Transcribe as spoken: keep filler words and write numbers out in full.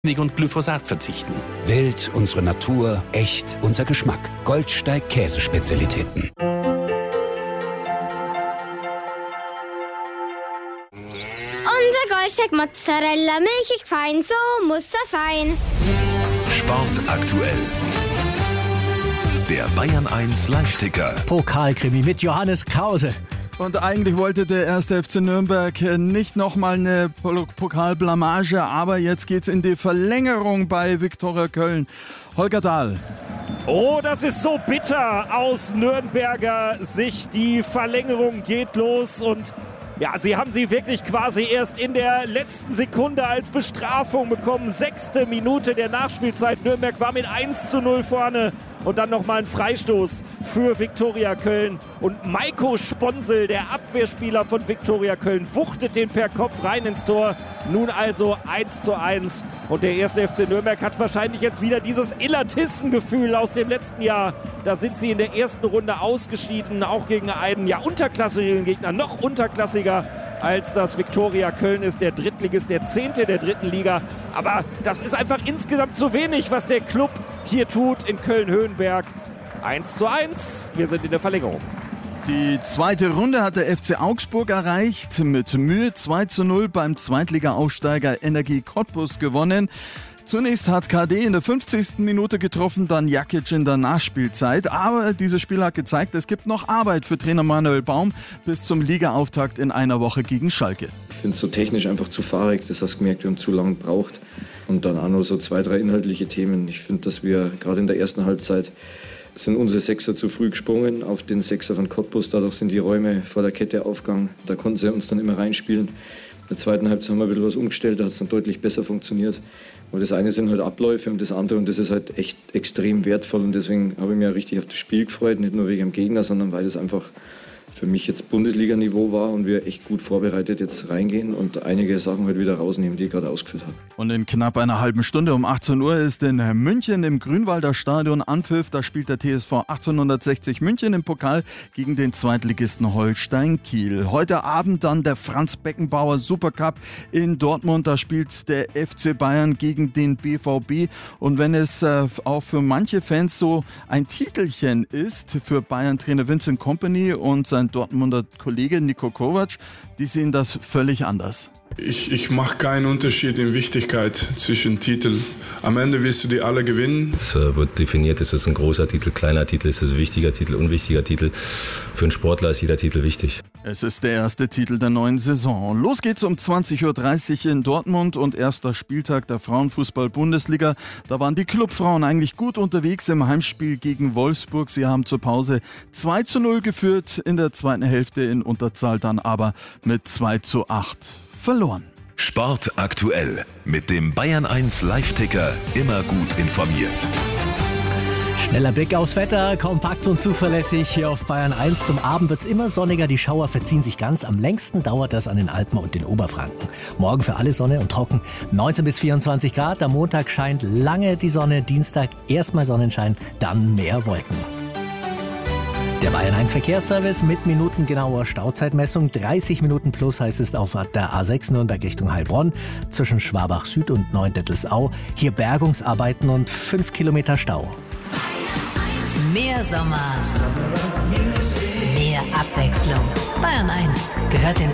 und Glyphosat verzichten. Wild, unsere Natur, echt, unser Geschmack. Goldsteig Käsespezialitäten. Unser Goldsteig Mozzarella, milchig fein, so muss das sein. Sport aktuell. Der Bayern eins Live-Ticker. Pokalkrimi mit Johannes Krause. Und eigentlich wollte der erste F C Nürnberg nicht nochmal eine Pokalblamage, aber jetzt geht's in die Verlängerung bei Viktoria Köln. Holger Dahl. Oh, das ist so bitter aus Nürnberger Sicht. Die Verlängerung geht los und ja, sie haben sie wirklich quasi erst in der letzten Sekunde als Bestrafung bekommen. Sechste Minute der Nachspielzeit. Nürnberg war mit eins zu null vorne und dann nochmal ein Freistoß für Viktoria Köln. Und Maiko Sponsel, der Abwehrspieler von Viktoria Köln, wuchtet den per Kopf rein ins Tor. Nun also eins zu eins. Und der erste F C Nürnberg hat wahrscheinlich jetzt wieder dieses Illertissen-Gefühl aus dem letzten Jahr. Da sind sie in der ersten Runde ausgeschieden, auch gegen einen ja unterklassigen Gegner, noch unterklassiger als das Viktoria Köln ist, der Drittligist, der Zehnte der dritten Liga. Aber das ist einfach insgesamt zu wenig, was der Club hier tut in Köln-Höhenberg. eins zu eins, wir sind in der Verlängerung. Die zweite Runde hat der F C Augsburg erreicht, mit Mühe zwei zu null beim Zweitliga-Aufsteiger Energie Cottbus gewonnen. Zunächst hat K D in der fünfzigsten Minute getroffen, dann Jakic in der Nachspielzeit. Aber dieses Spiel hat gezeigt, es gibt noch Arbeit für Trainer Manuel Baum bis zum Ligaauftakt in einer Woche gegen Schalke. Ich finde es so technisch einfach zu fahrig, das hast du gemerkt, wir haben zu lange gebraucht. Und dann auch noch so zwei, drei inhaltliche Themen. Ich finde, dass wir gerade in der ersten Halbzeit sind unsere Sechser zu früh gesprungen auf den Sechser von Cottbus. Dadurch sind die Räume vor der Kette aufgegangen. Da konnten sie uns dann immer reinspielen. In der zweiten Halbzeit haben wir ein bisschen was umgestellt, da hat es dann deutlich besser funktioniert. Aber das eine sind halt Abläufe und das andere, und das ist halt echt extrem wertvoll. Und deswegen habe ich mich auch richtig auf das Spiel gefreut, nicht nur wegen dem Gegner, sondern weil das einfach für mich jetzt Bundesliga-Niveau war und wir echt gut vorbereitet jetzt reingehen und einige Sachen halt wieder rausnehmen, die ich gerade ausgeführt habe. Und in knapp einer halben Stunde um achtzehn Uhr ist in München im Grünwalder Stadion Anpfiff. Da spielt der T S V achtzehnhundertsechzig München im Pokal gegen den Zweitligisten Holstein Kiel. Heute Abend dann der Franz Beckenbauer Supercup in Dortmund. Da spielt der F C Bayern gegen den B V B. Und wenn es äh, auch für manche Fans so ein Titelchen ist, für Bayern-Trainer Vincent Kompany und sein Dortmunder Kollege Niko Kovac, die sehen das völlig anders. Ich, ich mache keinen Unterschied in Wichtigkeit zwischen Titeln. Am Ende willst du die alle gewinnen. Es wird definiert, ist es ein großer Titel, kleiner Titel, ist es ein wichtiger Titel, unwichtiger Titel. Für einen Sportler ist jeder Titel wichtig. Es ist der erste Titel der neuen Saison. Los geht's um zwanzig Uhr dreißig in Dortmund und erster Spieltag der Frauenfußball-Bundesliga. Da waren die Clubfrauen eigentlich gut unterwegs im Heimspiel gegen Wolfsburg. Sie haben zur Pause zwei zu null geführt, in der zweiten Hälfte in Unterzahl dann aber mit zwei zu acht verloren. Sport aktuell mit dem Bayern eins Live-Ticker, immer gut informiert. Schneller Blick aufs Wetter, kompakt und zuverlässig hier auf Bayern eins. Zum Abend wird es immer sonniger, die Schauer verziehen sich ganz. Am längsten dauert das an den Alpen und den Oberfranken. Morgen für alle Sonne und trocken, neunzehn bis vierundzwanzig Grad. Am Montag scheint lange die Sonne, Dienstag erstmal Sonnenschein, dann mehr Wolken. Der Bayern eins Verkehrsservice mit minutengenauer Stauzeitmessung. dreißig Minuten plus heißt es auf der A sechs Nürnberg Richtung Heilbronn zwischen Schwabach Süd und Neuendettelsau. Hier Bergungsarbeiten und fünf Kilometer Stau. Mehr Sommer, mehr Abwechslung. Bayern eins gehört den